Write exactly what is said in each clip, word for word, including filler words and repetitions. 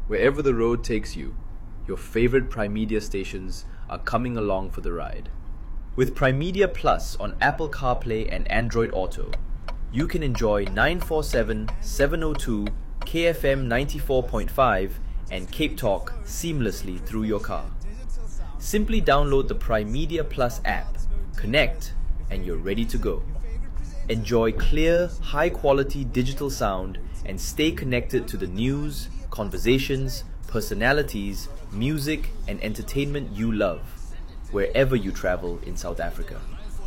Wherever the road takes you, your favorite Primedia stations are coming along for the ride. With Primedia Plus on Apple CarPlay and Android Auto, you can enjoy nine forty-seven, seven oh two, K F M ninety-four point five and Cape Talk seamlessly through your car. Simply download the Primedia Plus app, connect, and you're ready to go. Enjoy clear, high-quality digital sound and stay connected to the news, conversations, personalities, music, and entertainment you love, wherever you travel in South Africa.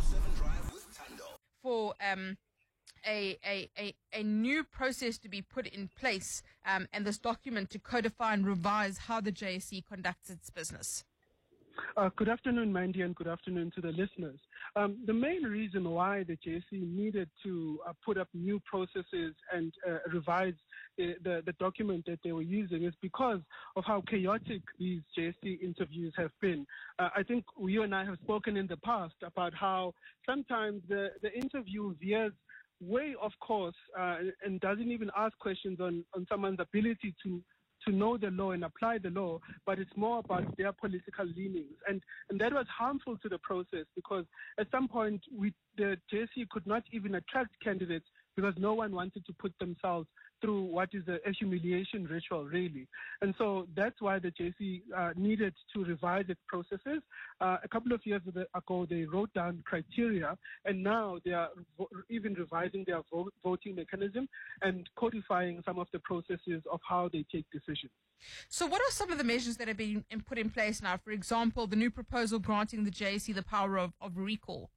For um, a, a, a, a new process to be put in place um, and this document to codify and revise how the J S C conducts its business. Uh, good afternoon, Mandy, and good afternoon to the listeners. Um, the main reason why the J S C needed to uh, put up new processes and uh, revise the, the, the document that they were using is because of how chaotic these J S C interviews have been. Uh, I think you and I have spoken in the past about how sometimes the, the interview veers way off course uh, and doesn't even ask questions on, on someone's ability to to know the law and apply the law, but it's more about their political leanings. And and that was harmful to the process because at some point we, the J S C could not even attract candidates because no one wanted to put themselves through what is a, a humiliation ritual, really. And so that's why the J S C uh, needed to revise its processes. Uh, a couple of years ago, they wrote down criteria, and now they are vo- even revising their vo- voting mechanism and codifying some of the processes of how they take decisions. So what are some of the measures that have been put in place now? For example, the new proposal granting the J S C the power of, of recall.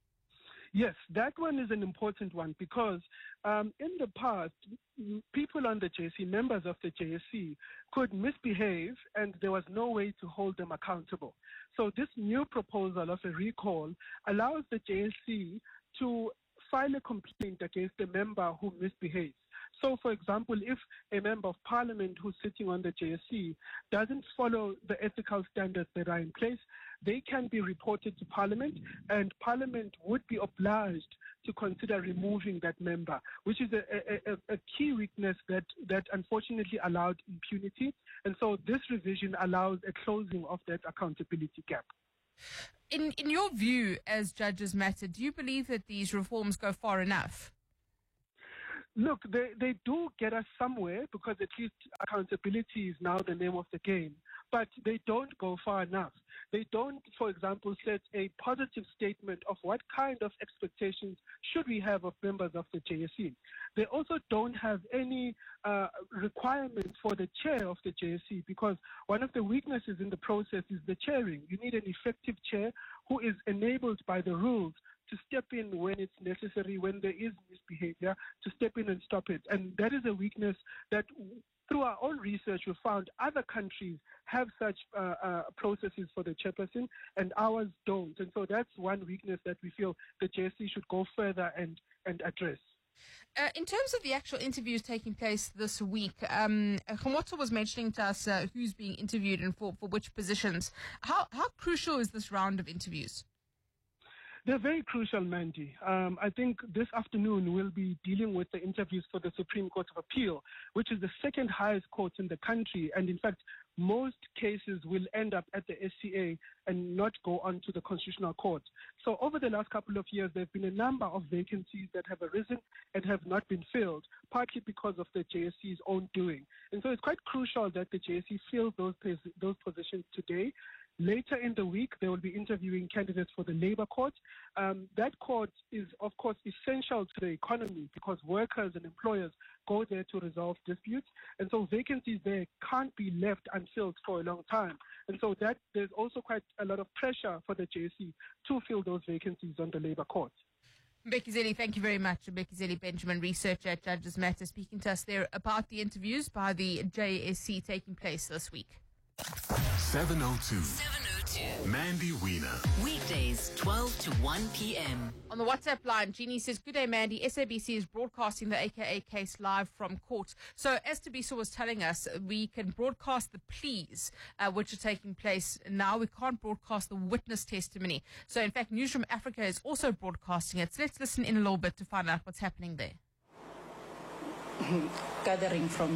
Yes, that one is an important one because um, in the past, people on the J S C, members of the J S C, could misbehave and there was no way to hold them accountable. So this new proposal of a recall allows the J S C to file a complaint against a member who misbehaves. So, for example, if a member of parliament who's sitting on the J S C doesn't follow the ethical standards that are in place, they can be reported to parliament, and parliament would be obliged to consider removing that member, which is a, a, a key weakness that, that unfortunately allowed impunity. And so this revision allows a closing of that accountability gap. In, in your view, as Judges Matter, do you believe that these reforms go far enough? Look, they, they do get us somewhere because at least accountability is now the name of the game, but they don't go far enough. They don't, for example, set a positive statement of what kind of expectations should we have of members of the J S C. They also don't have any uh, requirements for the chair of the J S C because one of the weaknesses in the process is the chairing. You need an effective chair who is enabled by the rules to step in when it's necessary, when there is misbehavior, to step in and stop it. And that is a weakness that through our own research, we found other countries have such uh, uh, processes for the chairperson and ours don't. And so that's one weakness that we feel the J S C should go further and, and address. Uh, in terms of the actual interviews taking place this week, um, Khomotso was mentioning to us uh, who's being interviewed and for, for which positions. How, how crucial is this round of interviews? They're very crucial, Mandy. Um, I think this afternoon we'll be dealing with the interviews for the Supreme Court of Appeal, which is the second highest court in the country. And in fact, most cases will end up at the S C A and not go on to the Constitutional Court. So over the last couple of years, there have been a number of vacancies that have arisen and have not been filled, partly because of the J S C's own doing. And so it's quite crucial that the J S C fills those, those positions today. Later in the week, they will be interviewing candidates for the Labour Court. Um, that court is, of course, essential to the economy because workers and employers go there to resolve disputes. And so vacancies there can't be left unfilled for a long time. And so that there's also quite a lot of pressure for the J S C to fill those vacancies on the Labour Court. Mbeki, thank you very much. Mbeki Benjamin, researcher at Judges Matter, speaking to us there about the interviews by the J S C taking place this week. seven oh two. seven oh two. Mandy Wiener. Weekdays, twelve to one p.m. On the WhatsApp line, Jeannie says, good day, Mandy. S A B C is broadcasting the A K A case live from court. So as Tabiso was telling us, we can broadcast the pleas, uh, which are taking place now. We can't broadcast the witness testimony. So, in fact, Newsroom Africa is also broadcasting it. So let's listen in a little bit to find out what's happening there. Gathering from